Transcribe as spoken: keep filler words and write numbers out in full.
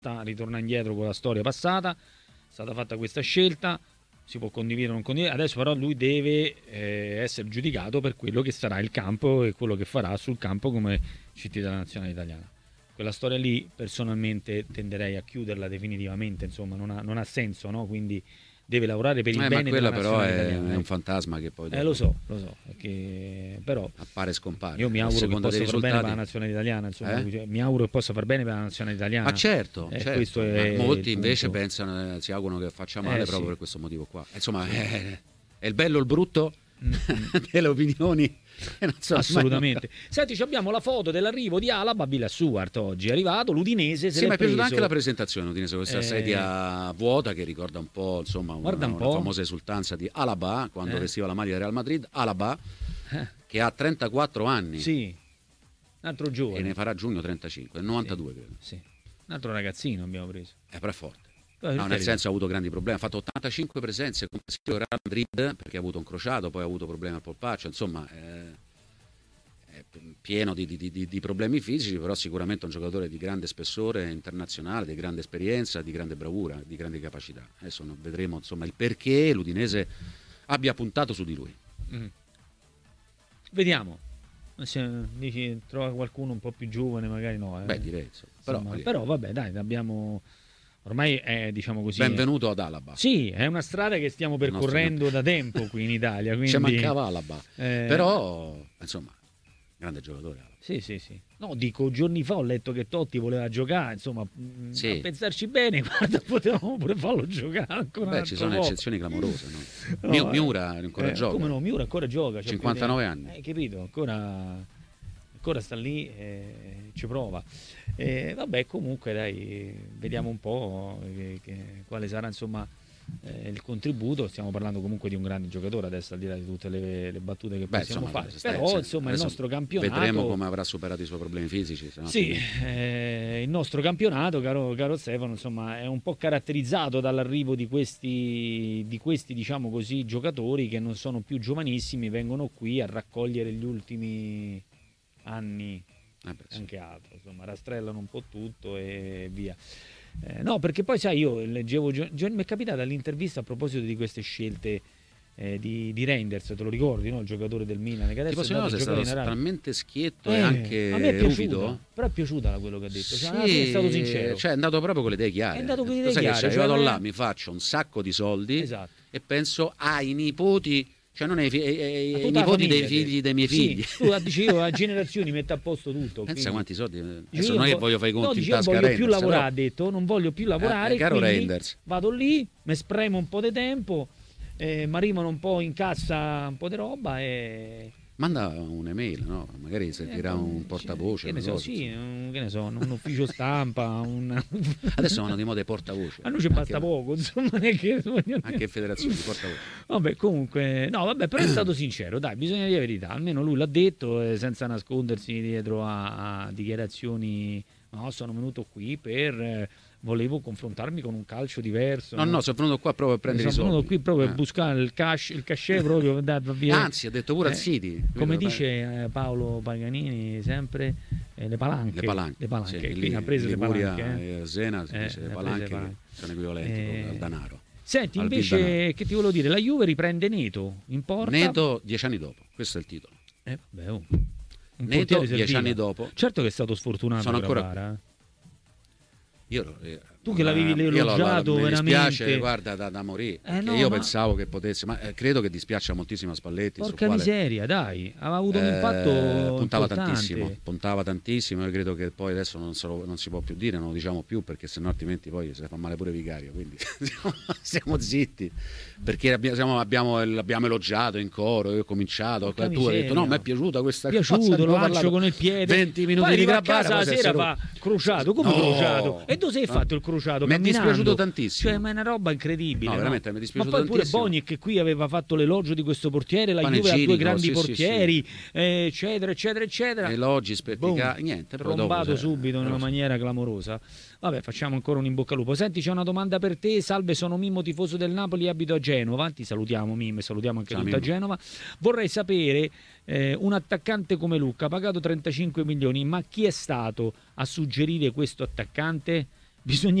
ritorna indietro con la storia passata, è stata fatta questa scelta, si può condividere o non condividere, adesso però lui deve eh, essere giudicato per quello che sarà il campo e quello che farà sul campo come C T della nazionale italiana. Quella storia lì personalmente tenderei a chiuderla definitivamente, insomma non ha, non ha senso, no? Quindi deve lavorare per il eh, bene ma quella della però nazionale è, italiana. è un fantasma che poi Eh lo so, lo so, perché però appare e scompare. io mi auguro che possa far risultati... bene per la nazionale italiana, insomma, eh? mi auguro che possa far bene per la nazionale italiana. Ma certo, eh, certo. questo è ma molti il invece punto. pensano, si augurano che faccia male eh, proprio sì. per questo motivo qua. Insomma, sì. è, è il bello o il brutto mm-hmm. delle opinioni. Non so, assolutamente. Ma... Senti, abbiamo la foto dell'arrivo di Alaba a Villa Stewart oggi. È arrivato l'Udinese. Se sì, ma è piaciuta preso... anche la presentazione Udinese, questa eh... sedia vuota che ricorda un po', insomma, una, un una po'. famosa esultanza di Alaba quando eh. vestiva la maglia del Real Madrid. Alaba, eh. che ha trentaquattro anni. Sì, un altro giovane. E ne farà a giugno trentacinque, novantadue sì. credo. Sì, un altro ragazzino abbiamo preso. È però è forte. No, no, nel senso ha avuto grandi problemi, ha fatto ottantacinque presenze con il Real Madrid perché ha avuto un crociato, poi ha avuto problemi al polpaccio, insomma eh, è pieno di, di, di, di problemi fisici, però sicuramente un giocatore di grande spessore internazionale, di grande esperienza, di grande bravura, di grandi capacità. Adesso vedremo insomma il perché l'Udinese abbia puntato su di lui. Mm. Vediamo. Se dici trova qualcuno un po' più giovane, magari no. Eh. Beh, direi insomma. Però, insomma, però vabbè, dai, abbiamo. Ormai è, diciamo così. Benvenuto ad Alaba. Sì, è una strada che stiamo percorrendo da tempo qui in Italia. Quindi... Ci mancava Alaba. Eh... Però, insomma, grande giocatore. Alaba. Sì, sì, sì. No, dico, giorni fa ho letto che Totti voleva giocare, insomma, sì. A pensarci bene, guarda, potevamo pure farlo giocare ancora. Beh, ci sono poco. eccezioni clamorose, no? no Miura ancora eh, gioca. Come no, Miura ancora gioca. cinquantanove anni. Hai capito? Ancora... ancora sta lì e ci prova. E vabbè, comunque dai, vediamo un po' che, che, quale sarà insomma eh, il contributo. Stiamo parlando comunque di un grande giocatore adesso, al di là di tutte le, le battute che Beh, possiamo insomma, fare. Stai, Però sì, insomma il nostro campionato, vedremo come avrà superato i suoi problemi fisici. Se no sì, eh, il nostro campionato, caro, caro Stefano, insomma è un po' caratterizzato dall'arrivo di questi, di questi diciamo così giocatori che non sono più giovanissimi, vengono qui a raccogliere gli ultimi anni, eh beh, sì. anche altro, insomma rastrellano un po' tutto e via. Eh, no, perché poi sai, io leggevo, mi è capitata l'intervista a proposito di queste scelte eh, di, di Reinders, te lo ricordi, no? Il giocatore del Milan che adesso è, è stato talmente schietto eh, e anche a me è ruvido, però è piaciuta quello che ha detto, sì, cioè, è stato sincero, cioè è andato proprio con le idee chiare, è andato con le idee sai chiare, che cioè, vado eh... là, mi faccio un sacco di soldi, esatto. E penso ai nipoti, cioè non ai, fi- ai, ai nipoti dei figli dei miei figli. Sì, tu dici io a generazioni metto a posto tutto. Pensa quindi... quanti soldi. Adesso Dici, non è che voglio fare i conti no, in dici, tasca. Io voglio Reinders, più lavorare, però... ha detto, non voglio più lavorare. Eh, caro Reinders. Vado lì, mi spremo un po' di tempo, eh, mi arrivano un po' in cassa un po' di roba e... Manda un'email, no? Magari servirà eh, un portavoce. Che ne so, cosa, sì, un, che ne so, un ufficio stampa. Un... Adesso vanno di moda i portavoce. A noi ci basta anche, poco, insomma. Che... Anche in federazione di portavoce. Vabbè, comunque, no, vabbè, però è stato sincero, dai, bisogna dire la verità. Almeno lui l'ha detto, eh, senza nascondersi dietro a, a dichiarazioni. No, sono venuto qui per. Eh, volevo confrontarmi con un calcio diverso. No, no, no sono venuto qua proprio per prendere i soldi. Sono venuto qui proprio per eh. buscare il cash, il cachet proprio da via. Anzi, ha detto pure eh, al City. Come dice eh, Paolo Paganini sempre, eh, le palanche. Le palanche. Le palanche. Sì, quindi ha preso Liguria, le palanche. Eh. Zena, si eh, dice, le palanche, palanche sono equivalenti eh. al denaro. Senti, al invece, che ti volevo dire, la Juve riprende Neto in porta. Neto dieci anni dopo, questo è il titolo. Eh, vabbè, oh. Neto dieci anni dopo. Certo che è stato sfortunato. Sono ancora Bara, eh. Io, eh, tu che l'avevi elogiato mi veramente, dispiace, guarda, da, da morire, eh no, io ma... pensavo che potesse, ma eh, credo che dispiaccia moltissimo a Spalletti. Porca quale, miseria, dai, aveva avuto un eh, impatto puntava importante. tantissimo, puntava tantissimo. Io credo che poi adesso non, so, non si può più dire, non lo diciamo più, perché sennò altrimenti poi se fa male pure Vicario, quindi stiamo zitti, perché abbiamo, siamo, abbiamo, l'abbiamo elogiato in coro, io ho cominciato, tu hai detto no, mi è piaciuta questa piaciuto, cosa, lo lancio con il piede, venti minuti poi di Grabara, Grabara, la sera fa crociato, come no. crociato? E dove sei no. fatto il crociato? Mi è dispiaciuto tantissimo. Cioè, ma è una roba incredibile. No, no? veramente mi è dispiaciuto ma poi tantissimo. pure Boni che qui aveva fatto l'elogio di questo portiere, la Panegirico, Juve ha due grandi sì, portieri, sì, sì. Eh, eccetera, eccetera, eccetera. Elogi, spetticati, niente, però trombato dopo, subito in una so. maniera clamorosa. Vabbè, facciamo ancora un in bocca al lupo. Senti, c'è una domanda per te. Salve, sono Mimmo, tifoso del Napoli, abito a Genova. Ti salutiamo, Mimmo, e salutiamo anche Ciao, tutta Mimmo. Genova. Vorrei sapere, eh, un attaccante come Lucca, pagato trentacinque milioni, ma chi è stato a suggerire questo attaccante? bisogna